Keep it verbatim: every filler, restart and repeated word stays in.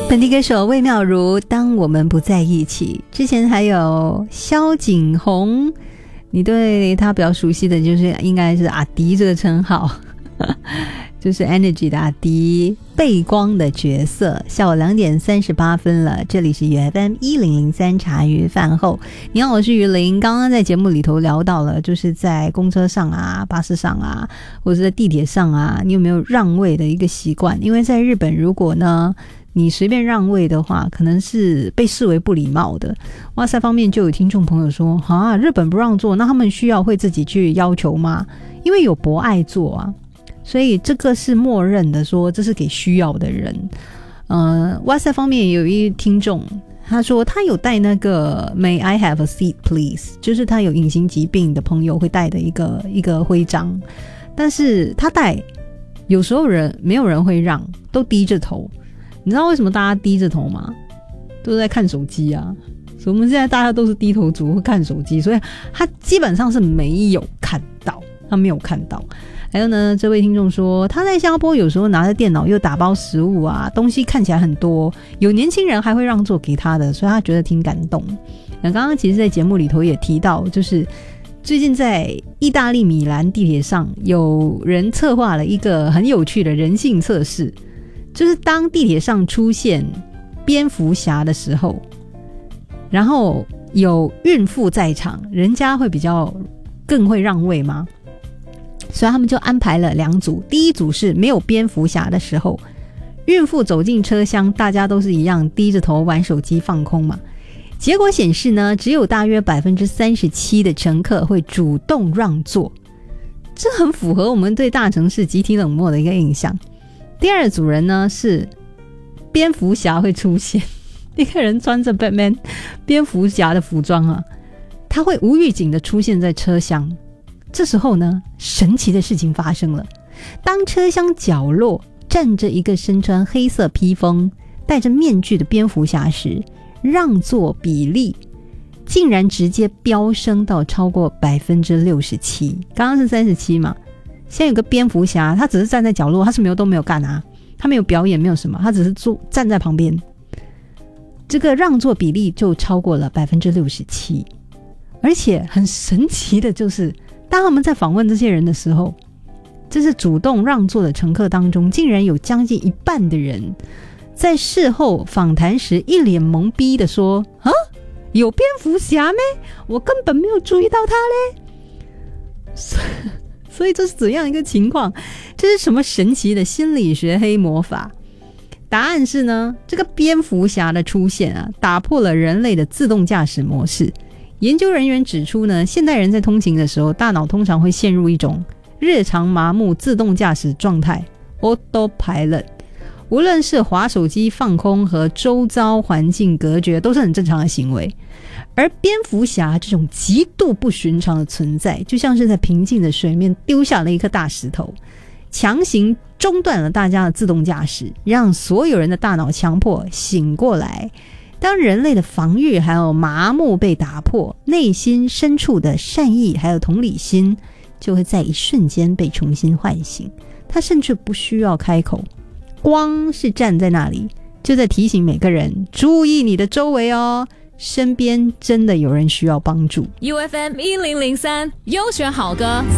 本地歌手魏妙如，当我们不在一起。之前还有萧景宏，你对他比较熟悉的就是应该是阿迪这个称号，就是 Energy 的阿迪，背光的角色。下午两点三十八分了，这里是 U F M 一零零三茶余饭后。你好，我是于林。刚刚在节目里头聊到了，就是在公车上啊、巴士上啊，或者在地铁上啊，你有没有让位的一个习惯？因为在日本，如果呢你随便让位的话，可能是被视为不礼貌的。哇塞，方面就有听众朋友说啊，日本不让座，那他们需要会自己去要求吗？因为有博爱座啊，所以这个是默认的，说这是给需要的人。呃，哇塞方面也有一听众，他说他有带那个 May I have a seat please， 就是他有隐形疾病的朋友会带的一个一个徽章，但是他带有时候人没有人会让，都低着头。你知道为什么大家低着头吗？都在看手机啊。所以我们现在大家都是低头族，会看手机，所以他基本上是没有看到，他没有看到。还有呢，这位听众说他在新加坡有时候拿着电脑又打包食物啊，东西看起来很多，有年轻人还会让座给他的，所以他觉得挺感动。那刚刚其实在节目里头也提到，就是最近在意大利米兰地铁上有人策划了一个很有趣的人性测试，就是当地铁上出现蝙蝠侠的时候，然后有孕妇在场，人家会比较更会让位吗？所以他们就安排了两组，第一组是没有蝙蝠侠的时候，孕妇走进车厢，大家都是一样低着头玩手机放空嘛。结果显示呢，只有大约 百分之三十七 的乘客会主动让座，这很符合我们对大城市集体冷漠的一个印象。第二组人呢是蝙蝠侠会出现，一个人穿着 Batman 蝙蝠侠的服装啊，他会无预警的出现在车厢。这时候呢，神奇的事情发生了，当车厢角落站着一个身穿黑色披风戴着面具的蝙蝠侠时，让座比例竟然直接飙升到超过 百分之六十七。 刚刚是三十七嘛，现在有个蝙蝠侠，他只是站在角落，他是没有都没有干啊，他没有表演，没有什么，他只是坐站在旁边，这个让座比例就超过了 百分之六十七。 而且很神奇的就是，当他们在访问这些人的时候，这是主动让座的乘客当中，竟然有将近一半的人在事后访谈时一脸懵逼的说啊，有蝙蝠侠咩？我根本没有注意到他嘞。所以这是怎样一个情况？这是什么神奇的心理学黑魔法？答案是呢，这个蝙蝠侠的出现啊，打破了人类的自动驾驶模式。研究人员指出呢，现代人在通勤的时候，大脑通常会陷入一种日常麻木自动驾驶状态 autopilot， 无论是滑手机放空和周遭环境隔绝都是很正常的行为。而蝙蝠侠这种极度不寻常的存在，就像是在平静的水面丢下了一颗大石头，强行中断了大家的自动驾驶，让所有人的大脑强迫醒过来。当人类的防御还有麻木被打破，内心深处的善意还有同理心就会在一瞬间被重新唤醒。他甚至不需要开口，光是站在那里就在提醒每个人注意你的周围哦，身边真的有人需要帮助。 U F M 一零零三优选好歌